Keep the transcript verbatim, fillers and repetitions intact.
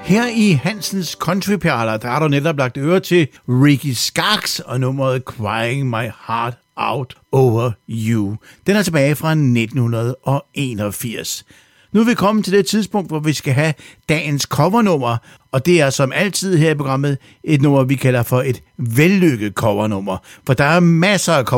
Her i Hansens Countryperler, der har du netop lagt øre til Ricky Skaggs og nummeret Crying My Heart Out Over You. Den er tilbage fra nitten enogfirs. Nu er vi kommet til det tidspunkt, hvor vi skal have dagens covernummer, og det er som altid her i programmet et nummer, vi kalder for et vellykket covernummer, for der er masser af